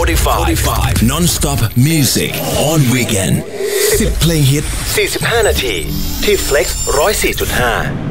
45 non-stop music on weekend 10 เพลงฮิต45 นาทีที่ Flex 104.5